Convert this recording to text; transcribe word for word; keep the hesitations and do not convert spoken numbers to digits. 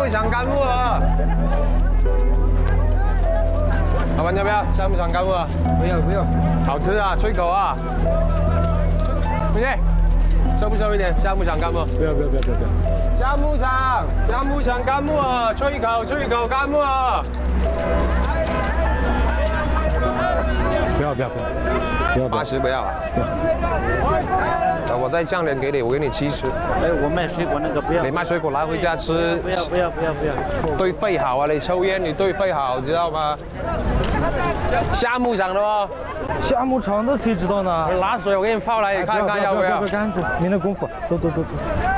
木想干木耳。老板要不要？虾木想干木耳？ 不要不要， 好吃啊，脆口啊。明天收不收一点？虾木想干木耳？ 不要不要不要不要。 虾木想，虾木想干木耳，脆口脆口干木耳。 不要不要不要，不要八十不要啊。我再降点给你，我给你七十。 哎，我卖水果那个不要。 你卖水果拿回家吃。 不要不要不要不要。 对肺好啊，你抽烟你对肺好，知道吗？夏牧场的哦。 夏牧场的谁知道呢？ 拿水我给你泡来，你看看要不要？ 不要不要，赶紧，没那功夫，走走走走。